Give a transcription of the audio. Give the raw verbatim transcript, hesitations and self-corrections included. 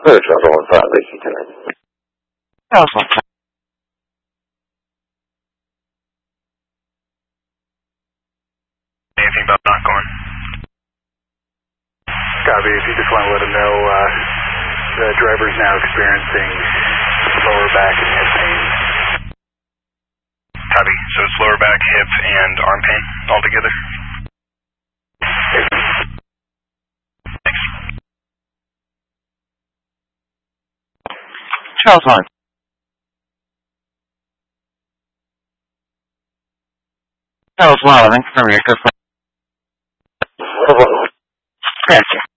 Clear Charles one five, Lacey ten. Charles one five. Anything about not going? Copy. If you just want to let them know, uh, the driver's now experiencing lower back and hip pain. Copy. So it's lower back, hip, and arm pain altogether? Thanks. Charles one. Charles one, I think from your good friend. Gotcha.